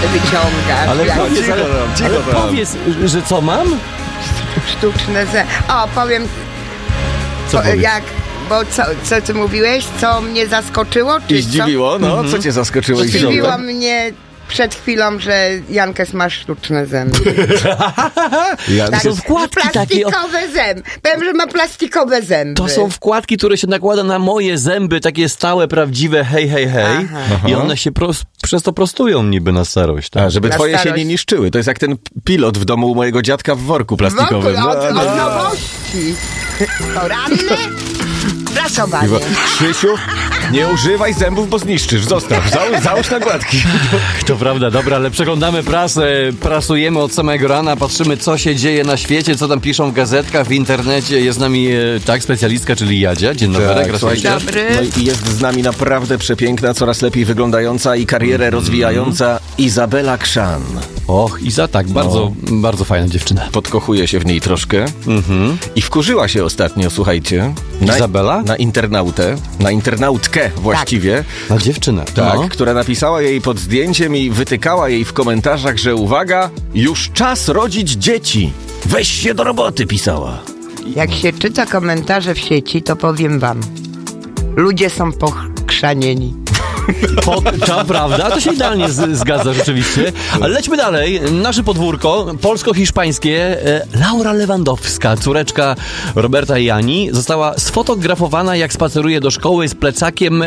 wyciągasz. Ale jak powiedz, że co mam? sztuczne zęby. O, powiem, Co powiedz? bo co ty mówiłeś? Co mnie zaskoczyło? Czy I zdziwiło? No, co cię zaskoczyło? i Zdziwiło wziąłem? mnie przed chwilą, że Jankes ma sztuczne zęby. Ja, są wkładki takie. Plastikowe zęby. Powiem, że ma plastikowe zęby. To są wkładki, które się nakłada na moje zęby, takie stałe, prawdziwe, hej. I one się przez to prostują niby na starość. Tak? A, żeby Na twoje się starość. nie niszczyły. To jest jak ten pilot w domu u mojego dziadka w worku plastikowym. Od nowości. Poranne prasowanie. Krzysiu, nie używaj zębów, bo zniszczysz. Zostaw. Załóż nakładki. To prawda, dobra, ale przeglądamy prasę, prasujemy od samego rana, patrzymy, co się dzieje na świecie, co tam piszą w gazetkach, w internecie. Jest z nami, specjalistka, czyli Jadzia. Dzień dobry, słuchajcie. Dobry. No i jest z nami naprawdę przepiękna, coraz lepiej wyglądająca i karierę rozwijająca Izabela Krzan. Och, Iza, tak, bardzo fajna dziewczyna. Podkochuje się w niej troszkę i wkurzyła się ostatnio, słuchajcie. Izabela? Na internautkę właściwie. Na dziewczynę. Tak, No. która napisała jej pod zdjęciem i wytykała jej w komentarzach, że uwaga, już czas rodzić dzieci. Weź się do roboty, pisała. Jak się czyta komentarze w sieci, to powiem wam. Ludzie są pochrzanieni. To prawda, to się idealnie zgadza rzeczywiście. Ale lećmy dalej. Nasze podwórko polsko-hiszpańskie. Laura Lewandowska, córeczka Roberta i Ani, została sfotografowana, jak spaceruje do szkoły z plecakiem